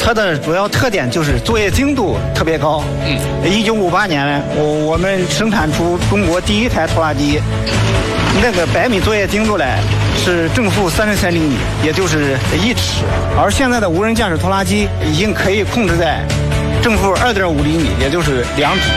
它的主要特点就是作业精度特别高。1958年我们生产出中国第一台拖拉机，那个100米作业精度来是正负33厘米，也就是1尺。而现在的无人驾驶拖拉机已经可以控制在正负2.5厘米，也就是2指。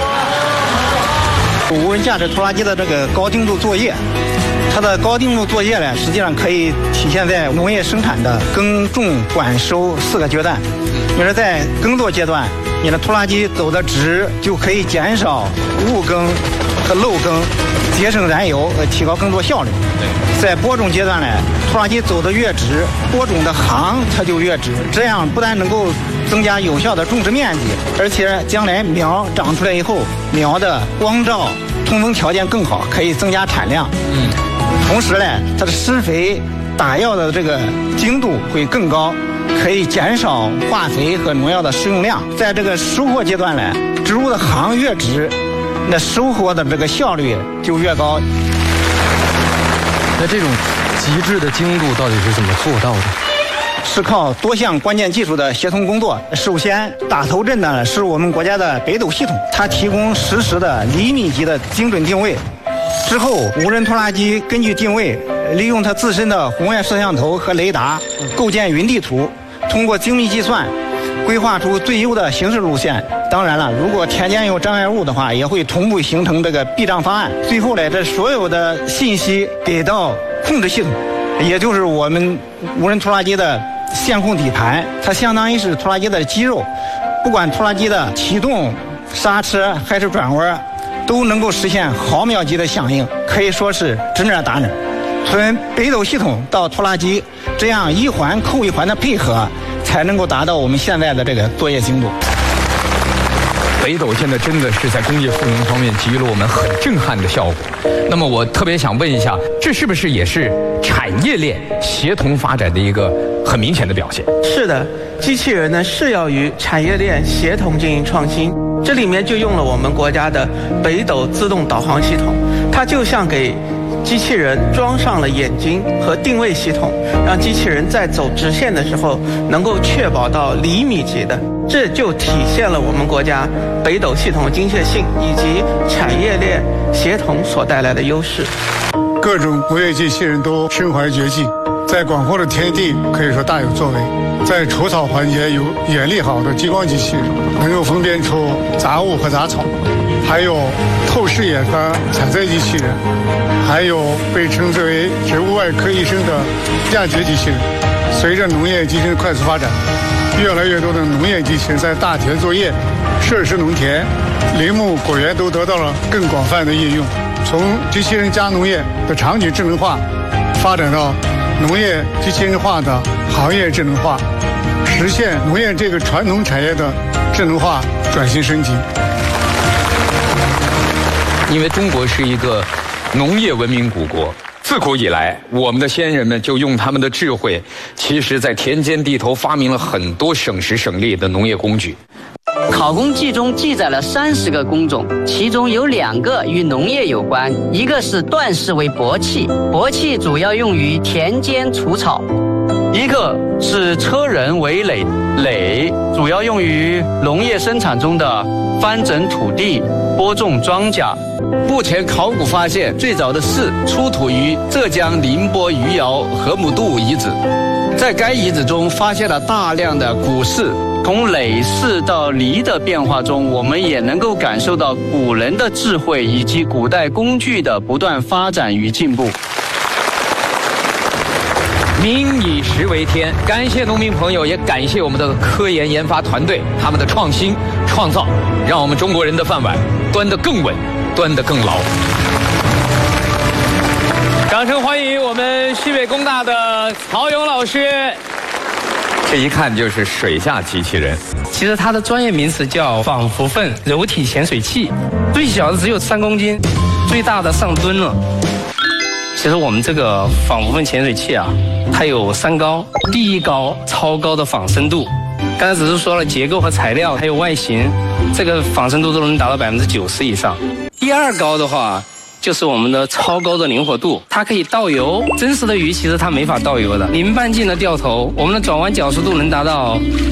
无人驾驶拖拉机的这个高精度作业，它的高精度作业呢，实际上可以体现在农业生产的耕种管收4个阶段。你说在耕作阶段，你的拖拉机走的直，就可以减少误耕和漏耕，节省燃油，提高耕作效率。在播种阶段呢，拖拉机走得越直，播种的行它就越直，这样不但能够增加有效的种植面积，而且将来苗长出来以后，苗的光照、通风条件更好，可以增加产量。同时呢，它的施肥、打药的这个精度会更高，可以减少化肥和农药的使用量。在这个收获阶段呢，植物的行越直，那收获的这个效率就越高。 那这种极致的精度到底是怎么做到的？ 是靠多项关键技术的协同工作。首先，打头阵呢是我们国家的北斗系统，它提供实时的厘米级的精准定位。之后，无人拖拉机根据定位，利用它自身的红外摄像头和雷达，构建云地图，通过精密计算，规划出最优的行驶路线。当然了，如果田间有障碍物的话，也会同步形成这个避障方案。最后呢，这所有的信息给到控制系统，也就是我们无人拖拉机的线控底盘，它相当于是拖拉机的肌肉，不管拖拉机的启动、刹车还是转弯，都能够实现毫秒级的响应，可以说是指哪打哪。从北斗系统到拖拉机，这样一环扣一环的配合，才能够达到我们现在的这个作业精度。 北斗现在真的是在工业赋能方面给予了我们很震撼的效果。那么我特别想问一下，这是不是也是产业链协同发展的一个很明显的表现？ 是的，机器人呢是要与产业链协同进行创新，这里面就用了我们国家的北斗自动导航系统，它就像给机器人装上了眼睛和定位系统，让机器人在走直线的时候能够确保到厘米级的，这就体现了我们国家北斗系统的精确性以及产业链协同所带来的优势。 各种农业机器人都身怀绝技，在广阔的田地可以说大有作为。在除草环节有眼力好的激光机器人，能够分辨出杂物和杂草，还有透视眼的采摘机器人，还有被称之为植物外科医生的亚觉机器人。随着农业机器人快速发展，越来越多的农业机器人在大田作业、设施农田、林木果园都得到了更广泛的应用。从机器人加农业的场景智能化，发展到农业机器人化的行业智能化，实现农业这个传统产业的智能化转型升级。 因为中国是一个农业文明古国，自古以来，我们的先人们就用他们的智慧，其实在田间地头发明了很多省时省力的农业工具。 考工记中记载了30个工种，其中有2个与农业有关，一个是段氏为薄器，薄器主要用于田间除草；一个是车人为耒，耒主要用于农业生产中的翻整土地、播种庄稼。目前考古发现，最早的巳出土于浙江宁波余姚河姆渡遗址，在该遗址中发现了大量的古巳。从耒氏到犁的变化中，我们也能够感受到古人的智慧以及古代工具的不断发展与进步。 民以食为天，感谢农民朋友，也感谢我们的科研研发团队，他们的创新创造，让我们中国人的饭碗端得更稳，端得更牢。掌声欢迎我们西北工大的曹勇老师。这一看就是水下机器人。 其实它的专业名词叫仿浮分柔体潜水器，最小的只有3公斤，最大的上吨了。其实我们这个仿浮分潜水器啊，它有3高。第1高，超高的仿深度。刚才只是说了结构和材料，还有外形，这个仿深度都能达到90%以上。第2高的话，就是我们的超高的灵活度，它可以倒游。真实的鱼其实它没法倒游的，0半径的掉头，我们的转弯角速度能达到